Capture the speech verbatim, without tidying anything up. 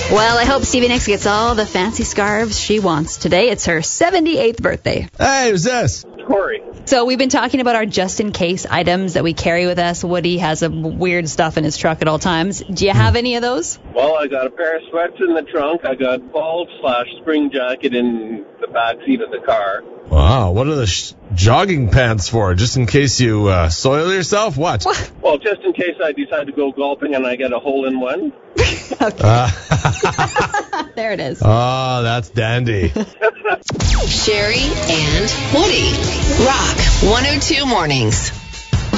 Well, I hope Stevie Nicks gets all the fancy scarves she wants. Today, it's her seventy-eighth birthday. Hey, who's this? Corey. So we've been talking about our just-in-case items that we carry with us. Woody has a weird stuff in his truck at all times. Do you have any of those? Well, I got a pair of sweats in the trunk. I got bald slash spring jacket in the back seat of the car. Wow, what are the sh- jogging pants for? Just in case you uh, soil yourself? What? What? Well, just in case I decide to go golfing and I get a hole in one. Okay. Uh, There it is. oh, that's dandy. Sherry and Woody. Rock one oh two Mornings.